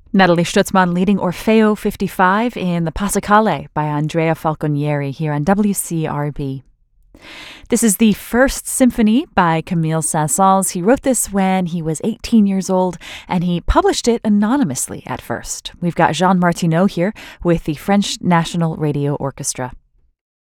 Natalie Stutzmann leading Orfeo 55 in the Passacale by Andrea Falconieri here on WCRB. This is the first symphony by Camille Saint-Saëns. He wrote this when he was 18 years old, and he published it anonymously at first. We've got Jean Martineau here with the French National Radio Orchestra.